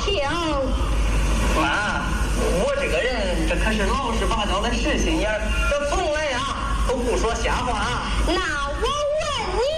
听。 妈，我这个人这可是老实巴交的实心眼儿，这从来呀都不说瞎话。 那我问你。